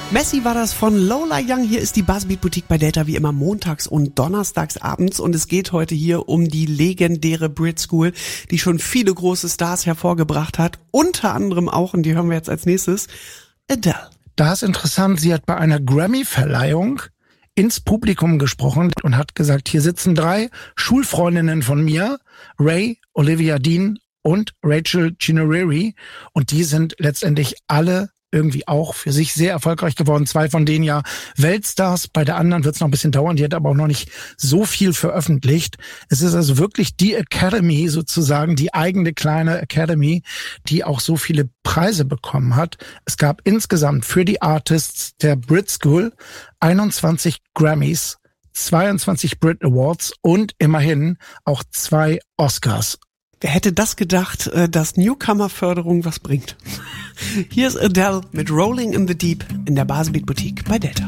Messi war das von Lola Young. Hier ist die Buzzbeat Boutique bei Delta wie immer montags und donnerstags abends. Und es geht heute hier um die legendäre Brit School, die schon viele große Stars hervorgebracht hat. Unter anderem auch, und die hören wir jetzt als nächstes, Adele. Da ist interessant, sie hat bei einer Grammy-Verleihung ins Publikum gesprochen und hat gesagt, hier sitzen 3 Schulfreundinnen von mir, Ray, Olivia Dean und Rachel Chinoriri. Und die sind letztendlich alle irgendwie auch für sich sehr erfolgreich geworden. 2 von denen ja Weltstars. Bei der anderen wird es noch ein bisschen dauern. Die hat aber auch noch nicht so viel veröffentlicht. Es ist also wirklich die Academy sozusagen, die eigene kleine Academy, die auch so viele Preise bekommen hat. Es gab insgesamt für die Artists der Brit School 21 Grammys, 22 Brit Awards und immerhin auch 2 Oscars. Wer hätte das gedacht, dass Newcomer-Förderung was bringt? Hier ist Adele mit Rolling in the Deep in der Buzzbeat Boutique bei Delta.